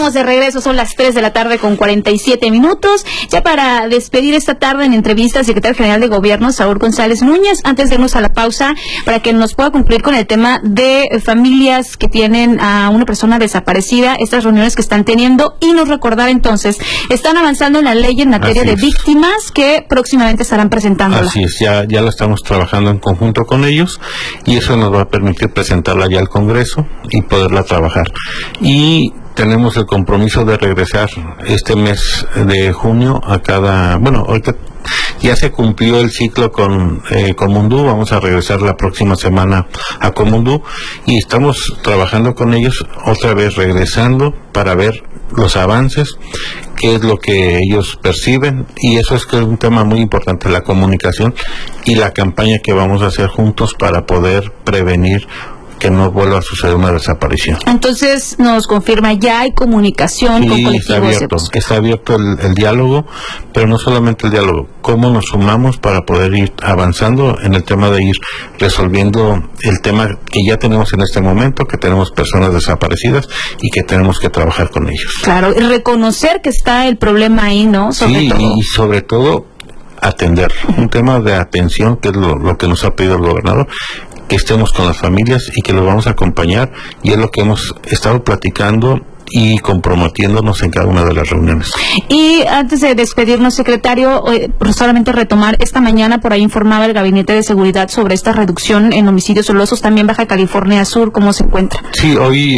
estamos de regreso, son las 3 de la tarde con 47 minutos. Ya para despedir esta tarde en entrevista al secretario general de Gobierno, Saúl González Núñez, antes de irnos a la pausa, para que nos pueda concluir con el tema de familias que tienen a una persona desaparecida, estas reuniones que están teniendo, y nos recordar entonces, están avanzando en la ley en materia de víctimas que próximamente estarán presentándola. Así es, ya la estamos trabajando en conjunto con ellos y eso nos va a permitir presentarla ya al Congreso y poderla trabajar. Y tenemos el compromiso de regresar este mes de junio a ahorita ya se cumplió el ciclo con Comundú, vamos a regresar la próxima semana a Comundú y estamos trabajando con ellos otra vez, regresando para ver los avances, qué es lo que ellos perciben, y eso es que es un tema muy importante, la comunicación y la campaña que vamos a hacer juntos para poder prevenir que no vuelva a suceder una desaparición. Entonces nos confirma, ya hay comunicación con colectivos. Está abierto el diálogo, pero no solamente el diálogo, cómo nos sumamos para poder ir avanzando en el tema de ir resolviendo el tema que ya tenemos en este momento, que tenemos personas desaparecidas y que tenemos que trabajar con ellos. Claro, y reconocer que está el problema ahí, ¿no? Y sobre todo atender, un tema de atención, que es lo que nos ha pedido el gobernador, que estemos con las familias y que los vamos a acompañar, y es lo que hemos estado platicando y comprometiéndonos en cada una de las reuniones. Y antes de despedirnos, secretario, solamente retomar, esta mañana por ahí informaba el Gabinete de Seguridad sobre esta reducción en homicidios dolosos, también Baja California Sur, ¿cómo se encuentra? Sí, hoy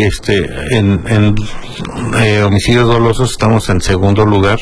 en homicidios dolosos estamos en segundo lugar,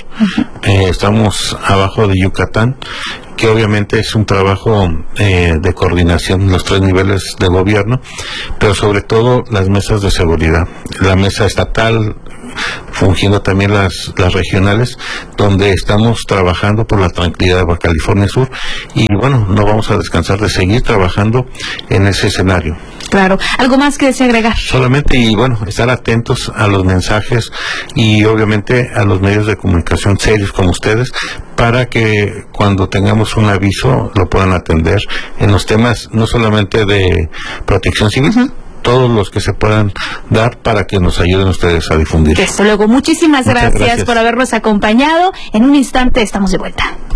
estamos abajo de Yucatán, que obviamente es un trabajo de coordinación en los 3 niveles de gobierno, pero sobre todo las mesas de seguridad, la mesa estatal, fungiendo también las regionales, donde estamos trabajando por la tranquilidad de Baja California Sur, y bueno, no vamos a descansar de seguir trabajando en ese escenario. Claro. ¿Algo más que desee agregar? Solamente, y bueno, estar atentos a los mensajes y obviamente a los medios de comunicación serios como ustedes, para que cuando tengamos un aviso lo puedan atender en los temas no solamente de protección civil, todos los que se puedan dar para que nos ayuden ustedes a difundir. Desde luego, muchísimas gracias por habernos acompañado. En un instante estamos de vuelta.